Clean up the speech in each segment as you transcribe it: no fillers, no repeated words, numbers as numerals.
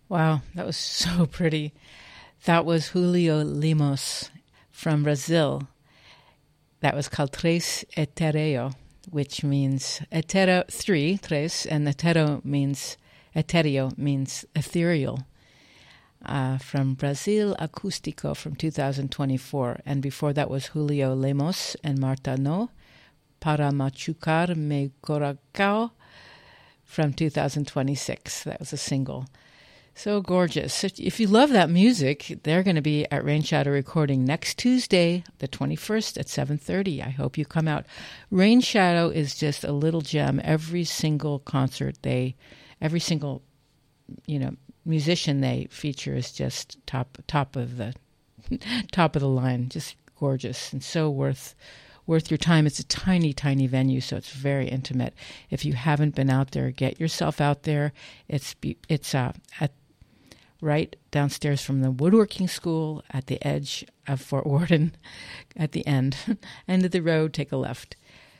Wow, that was so pretty. That was Julio Lemos from Brazil. That was called Tres Etereo, which means etero, three, tres, and etereo means ethereal. From Brazil Acústico from 2024. And before that was Julio Lemos and Marta No, Para Machucar Me Coracao from 2026. That was a single. So gorgeous. If you love that music, they're going to be at Rain Shadow Recording next Tuesday, the 21st at 7:30. I hope you come out. Rain Shadow is just a little gem. Every single concert every single, musician they feature is just top of the top of the line. Just gorgeous and so worth your time. It's a tiny, tiny venue, so it's very intimate. If you haven't been out there, get yourself out there. It's at right downstairs from the woodworking school at the edge of Fort Worden, at the end of the road. Take a left.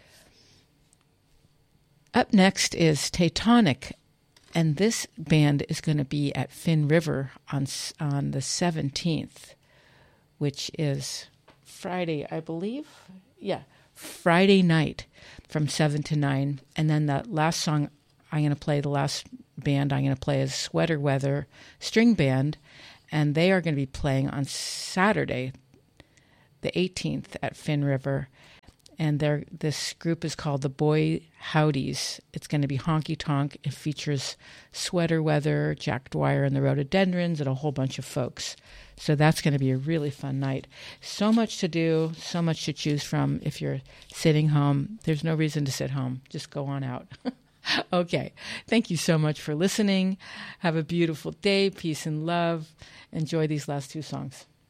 Up next is Tectonic, and this band is going to be at Finn River on the 17th, which is Friday, I believe. Yeah, Friday night from 7 to 9. And then the last song I'm going to play, the last band I'm going to play is Sweater Weather String Band, and they are going to be playing on Saturday, the 18th at Finn River. And this group is called the Boy Howdies. It's going to be honky tonk. It features Sweater Weather, Jack Dwyer and the Rhododendrons, and a whole bunch of folks. So that's going to be a really fun night. So much to do, so much to choose from. If you're sitting home, there's no reason to sit home. Just go on out. Okay. Thank you so much for listening. Have a beautiful day. Peace and love. Enjoy these last two songs.